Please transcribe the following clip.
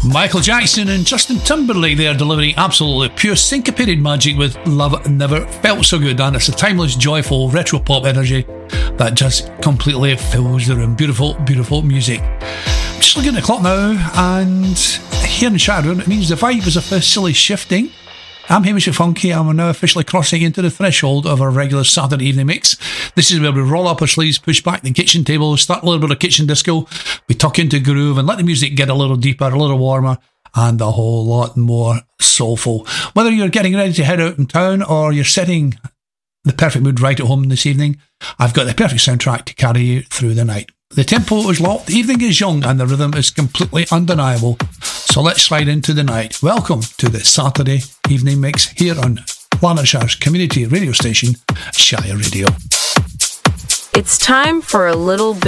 Michael Jackson and Justin Timberlake there delivering absolutely pure syncopated magic with Love Never Felt So Good, and it's a timeless, joyful, retro pop energy that just completely fills the room. Beautiful, beautiful music. I'm just looking at the clock now, and here in Shadowrun, it means the vibe is officially shifting. I'm Hamish Funky, and we're now officially crossing into the threshold of our regular Saturday evening mix. This is where we roll up our sleeves, push back the kitchen table, start a little bit of kitchen disco, we tuck into groove and let the music get a little deeper, a little warmer, and a whole lot more soulful. Whether you're getting ready to head out in town or you're setting the perfect mood right at home this evening, I've got the perfect soundtrack to carry you through the night. The tempo is locked, the evening is young, and the rhythm is completely undeniable. So let's slide into the night. Welcome to the Saturday evening mix here on Lanarkshire's community radio station, Shire Radio. It's time for a little bit